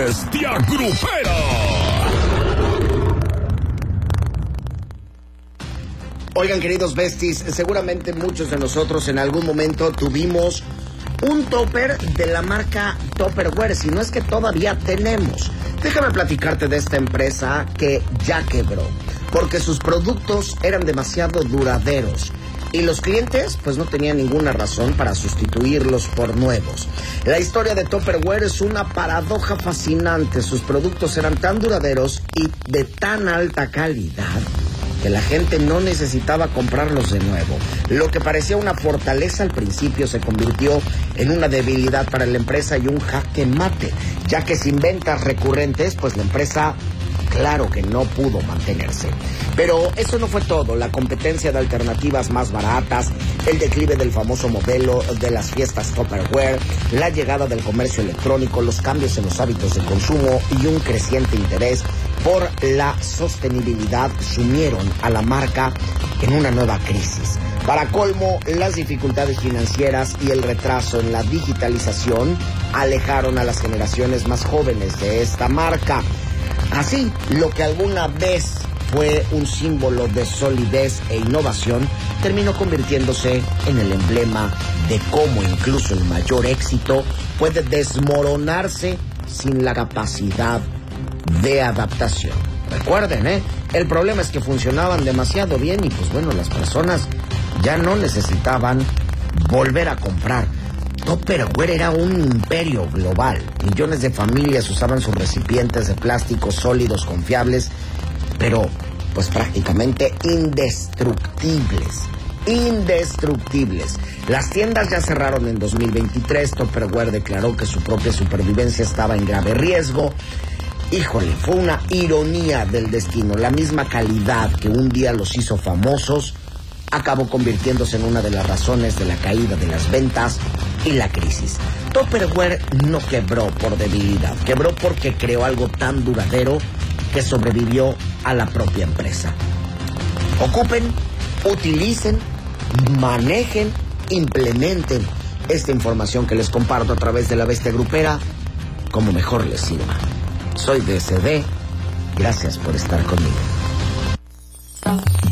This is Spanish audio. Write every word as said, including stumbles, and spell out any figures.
Bestia Grupera. Oigan, queridos besties, seguramente muchos de nosotros en algún momento tuvimos un topper de la marca Tupperware, si no es que todavía tenemos. Déjame platicarte de esta empresa que ya quebró, porque sus productos eran demasiado duraderos y los clientes pues no tenían ninguna razón para sustituirlos por nuevos. La historia de Tupperware es una paradoja fascinante. Sus productos eran tan duraderos y de tan alta calidad que la gente no necesitaba comprarlos de nuevo. Lo que parecía una fortaleza al principio se convirtió en una debilidad para la empresa y un jaque mate, ya que sin ventas recurrentes, pues la empresa, claro que no pudo mantenerse. Pero eso no fue todo. La competencia de alternativas más baratas, el declive del famoso modelo de las fiestas Tupperware, la llegada del comercio electrónico, los cambios en los hábitos de consumo y un creciente interés por la sostenibilidad sumieron a la marca en una nueva crisis. Para colmo, las dificultades financieras y el retraso en la digitalización alejaron a las generaciones más jóvenes de esta marca. Así, lo que alguna vez fue un símbolo de solidez e innovación terminó convirtiéndose en el emblema de cómo incluso el mayor éxito puede desmoronarse sin la capacidad de adaptación. Recuerden, ¿eh? El problema es que funcionaban demasiado bien y pues bueno, las personas ya no necesitaban volver a comprar. Tupperware era un imperio global. Millones de familias usaban sus recipientes de plástico sólidos, confiables, pero pues prácticamente indestructibles. Indestructibles. Las tiendas ya cerraron en dos mil veintitrés. Tupperware declaró que su propia supervivencia estaba en grave riesgo. Híjole, fue una ironía del destino. La misma calidad que un día los hizo famosos acabó convirtiéndose en una de las razones de la caída de las ventas y la crisis. Tupperware no quebró por debilidad, quebró porque creó algo tan duradero que sobrevivió a la propia empresa. Ocupen, utilicen, manejen, implementen esta información que les comparto a través de la Bestia Grupera como mejor les sirva. Soy D S D, gracias por estar conmigo.